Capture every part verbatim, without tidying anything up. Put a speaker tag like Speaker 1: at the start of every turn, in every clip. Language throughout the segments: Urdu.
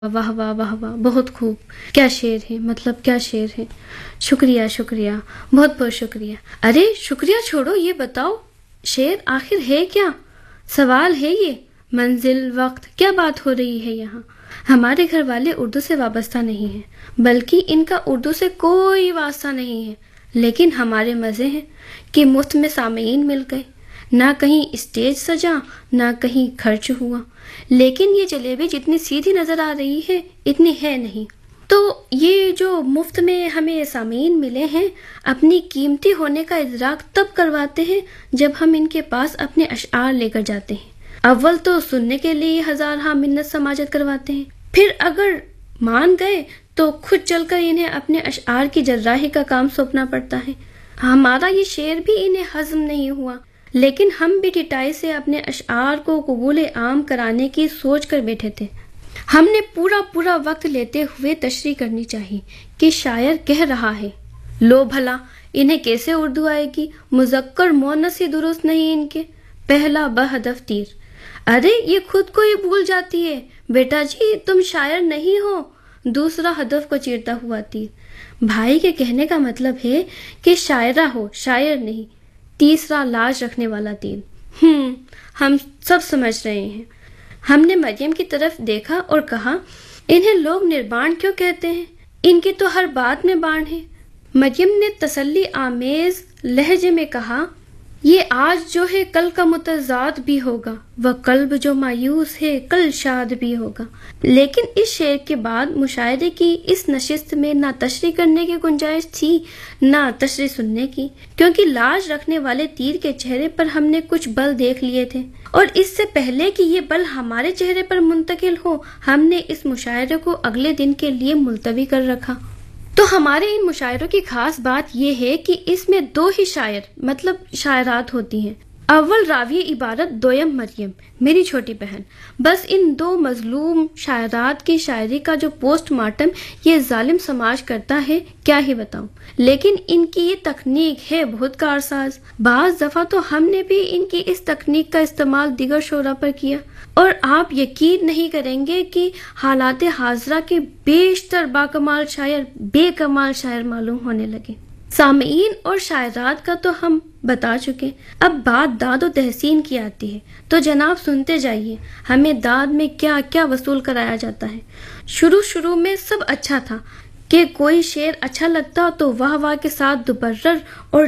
Speaker 1: واہ واہ واہ واہ، بہت خوب، کیا شعر ہے، مطلب کیا شعر ہے، شکریہ شکریہ، بہت بہت شکریہ۔ ارے شکریہ چھوڑو، یہ بتاؤ شعر آخر ہے کیا؟ سوال ہے یہ، منزل وقت کیا بات ہو رہی ہے یہاں؟ ہمارے گھر والے اردو سے وابستہ نہیں ہیں، بلکہ ان کا اردو سے کوئی واسطہ نہیں ہے، لیکن ہمارے مزے ہیں کہ مفت میں سامعین مل گئے، نہ کہیں اسٹیج سجا نہ کہیں خرچ ہوا، لیکن یہ جلیبی جتنی سیدھی نظر آ رہی ہے اتنی ہے نہیں۔ تو یہ جو مفت میں ہمیں سامعین ملے ہیں اپنی قیمتی ہونے کا ادراک تب کرواتے ہیں جب ہم ان کے پاس اپنے اشعار لے کر جاتے ہیں۔ اول تو سننے کے لیے ہزار ہاں منت سماجت کرواتے ہیں، پھر اگر مان گئے تو خود چل کر انہیں اپنے اشعار کی جراحی کا کام سونپنا پڑتا ہے۔ ہمارا یہ شعر بھی انہیں ہضم نہیں ہوا، لیکن ہم بھی ڈٹائی سے اپنے اشعار کو قبول عام کرانے کی سوچ کر بیٹھے تھے۔ ہم نے پورا پورا وقت لیتے ہوئے تشریح کرنی چاہیے کہ شاعر کہہ رہا ہے، لو بھلا انہیں کیسے اردو آئے گی، مذکر مؤنث ہی درست نہیں ان کے، پہلا بہدف تیر۔ ارے یہ خود کو ہی بھول جاتی ہے، بیٹا جی تم شاعر نہیں ہو، دوسرا ہدف کو چیرتا ہوا تیر۔ بھائی کے کہنے کا مطلب ہے کہ شاعرہ ہو، شاعر نہیں، تیسرا لاج رکھنے والا تیر۔ ہم ہم سب سمجھ رہے ہیں۔ ہم نے مریم کی طرف دیکھا اور کہا، انہیں لوگ نربان کیوں کہتے ہیں؟ ان کی تو ہر بات میں بان ہے۔ مریم نے تسلی آمیز لہجے میں کہا، یہ آج جو ہے کل کا متضاد بھی ہوگا، وہ قلب جو مایوس ہے کل شاد بھی ہوگا۔ لیکن اس شعر کے بعد مشاعرے کی اس نشست میں نہ تشریح کرنے کی گنجائش تھی نہ تشریح سننے کی، کیونکہ لاج رکھنے والے تیر کے چہرے پر ہم نے کچھ بل دیکھ لیے تھے، اور اس سے پہلے کہ یہ بل ہمارے چہرے پر منتقل ہو ہم نے اس مشاعرے کو اگلے دن کے لیے ملتوی کر رکھا۔ تو ہمارے ان مشاعروں کی خاص بات یہ ہے کہ اس میں دو ہی شاعر مطلب شاعرات ہوتی ہیں، اول راوی عبارت، دویم مریم میری چھوٹی بہن۔ بس ان دو مظلوم شاعرات کی شاعری کا جو پوسٹ مارٹم یہ ظالم سماج کرتا ہے کیا ہی بتاؤں، لیکن ان کی یہ تکنیک ہے بہت کارساز۔ بعض دفعہ تو ہم نے بھی ان کی اس تکنیک کا استعمال دیگر شعراء پر کیا، اور آپ یقین نہیں کریں گے کہ حالات حاضرہ کے بیشتر باکمال شاعر بے کمال شاعر معلوم ہونے لگے۔ سامعین اور شاعرات کا تو ہم بتا چکے، اب بات داد و تحسین کی آتی ہے، تو جناب سنتے جائیے ہمیں داد میں کیا کیا وصول کرایا جاتا ہے۔ شروع شروع میں سب اچھا تھا کہ کوئی شعر اچھا لگتا تو واہ واہ کے ساتھ دوبرر اور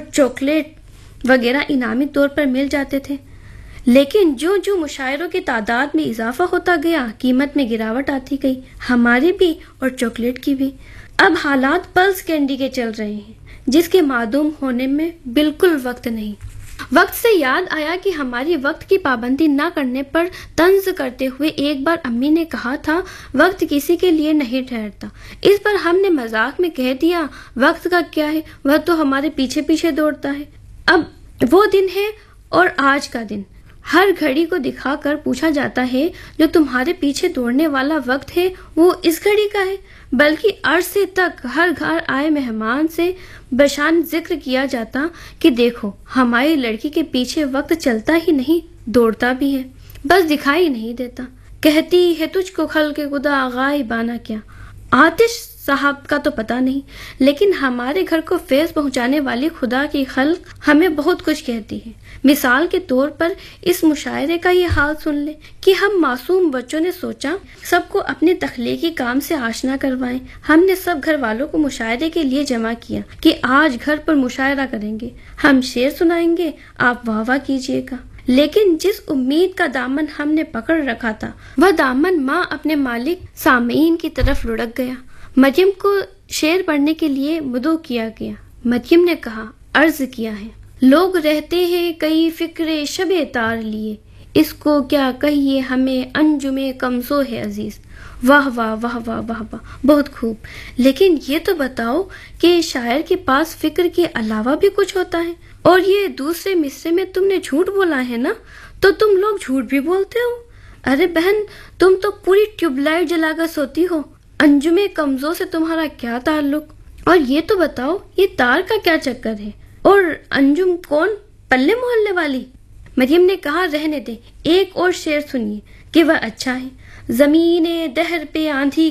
Speaker 1: چاکلیٹ وغیرہ انعامی طور پر مل جاتے تھے، لیکن جو جو مشاعروں کی تعداد میں اضافہ ہوتا گیا قیمت میں گراوٹ آتی گئی، ہماری بھی اور چاکلیٹ کی بھی۔ اب حالات پلس کینڈی کے چل رہے ہیں جس کے معدوم ہونے میں بالکل وقت نہیں۔ وقت سے یاد آیا کہ ہماری وقت کی پابندی نہ کرنے پر طنز کرتے ہوئے ایک بار امی نے کہا تھا، وقت کسی کے لیے نہیں ٹھہرتا۔ اس پر ہم نے مذاق میں کہہ دیا، وقت کا کیا ہے، وہ تو ہمارے پیچھے پیچھے دوڑتا ہے۔ اب وہ دن ہے اور آج کا دن ہر گھڑی کو دکھا کر پوچھا جاتا ہے، جو تمہارے پیچھے دوڑنے والا وقت ہے وہ اس گھڑی کا ہے، بلکہ عرصے تک ہر گھر آئے مہمان سے بشان ذکر کیا جاتا کہ دیکھو ہماری لڑکی کے پیچھے وقت چلتا ہی نہیں دوڑتا بھی ہے، بس دکھائی نہیں دیتا۔ کہتی ہے تجھ کو خلق خدا غائبانہ کیا، آتش صاحب کا تو پتہ نہیں، لیکن ہمارے گھر کو فیض پہنچانے والی خدا کی خلق ہمیں بہت کچھ کہتی ہے۔ مثال کے طور پر اس مشاعرے کا یہ حال سن لیں کہ ہم معصوم بچوں نے سوچا سب کو اپنے تخلیقی کام سے آشنا کروائیں۔ ہم نے سب گھر والوں کو مشاعرے کے لیے جمع کیا کہ آج گھر پر مشاعرہ کریں گے، ہم شعر سنائیں گے، آپ واہ واہ کیجیے گا۔ لیکن جس امید کا دامن ہم نے پکڑ رکھا تھا وہ دامن ماں اپنے مالک سامعین کی طرف لڑک گیا۔ مریم کو شعر پڑھنے کے لیے مدعو کیا گیا۔ مریم نے کہا، عرض کیا ہے، لوگ رہتے ہیں کئی فکر شب تار لیے، اس کو کیا کہیے ہمیں انجم کمزو ہے عزیز۔ واہ واہ واہ واہ واہ واہ، بہت خوب، لیکن یہ تو بتاؤ کہ شاعر کے پاس فکر کے علاوہ بھی کچھ ہوتا ہے، اور یہ دوسرے مصرے میں تم نے جھوٹ بولا ہے نا، تو تم لوگ جھوٹ بھی بولتے ہو۔ ارے بہن تم تو پوری ٹیوب لائٹ جلا کر سوتی ہو، انجم کمزو سے تمہارا کیا تعلق؟ اور یہ تو بتاؤ یہ تار کا کیا چکر ہے، اور انجم کون، پلے محلے والی؟ مریم نے کہا، رہنے دے، ایک اور شعر سنیے کہ وہ اچھا ہے۔ زمین دہر پہ آندھی